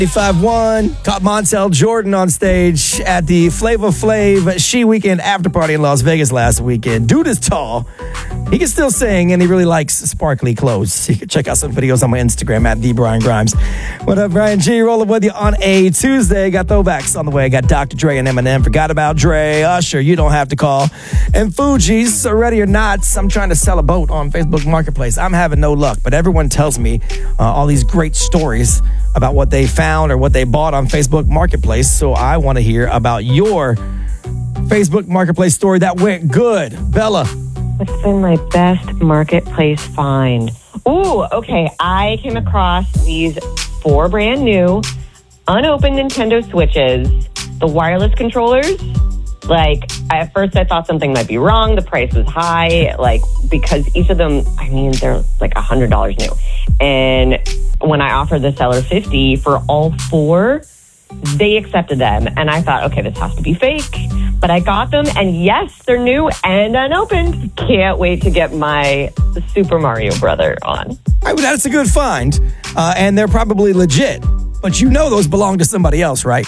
95.1 caught Montel Jordan on stage at the Flavor Flav She Weekend after party in Las Vegas last weekend. Dude is tall. He can still sing, and he really likes sparkly clothes. You can check out some videos on my Instagram at @DBrianGrimes. What up, Brian G? Rolling with you on a Tuesday. Got throwbacks on the way. Got Dr. Dre and Eminem. Forgot about Dre. Usher, you don't have to call. And Fugees, ready or not, I'm trying to sell a boat on Facebook Marketplace. I'm having no luck, but everyone tells me all these great stories about what they found or what they bought on Facebook Marketplace. So I want to hear about your Facebook Marketplace story that went good. Bella. What's been my best marketplace find? Ooh, okay. I came across these 4 brand new, unopened Nintendo Switches. The wireless controllers, at first I thought something might be wrong. The price was high, because each of them, they're like $100 new. And when I offered the seller $50 for all 4, they accepted them. And I thought, okay, this has to be fake. But I got them, and yes, they're new and unopened. Can't wait to get my Super Mario Brother on. That's a good find. And they're probably legit. But you know those belong to somebody else, right?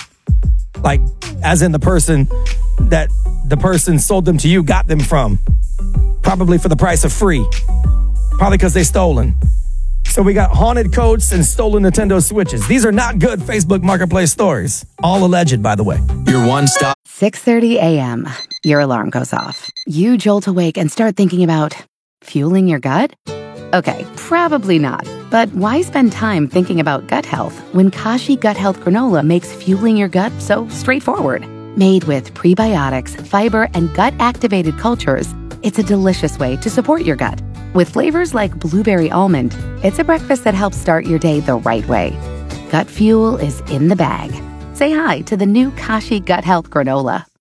As in the person that the person sold them to you got them from. Probably for the price of free. Probably because they stolen. So we got haunted coats and stolen Nintendo Switches. These are not good Facebook Marketplace stories. All alleged, by the way. Your one-stop. 6:30 a.m. Your alarm goes off. You jolt awake and start thinking about fueling your gut? Okay, probably not. But why spend time thinking about gut health when Kashi Gut Health Granola makes fueling your gut so straightforward? Made with prebiotics, fiber, and gut-activated cultures, it's a delicious way to support your gut. With flavors like blueberry almond, it's a breakfast that helps start your day the right way. Gut fuel is in the bag. Say hi to the new Kashi Gut Health Granola.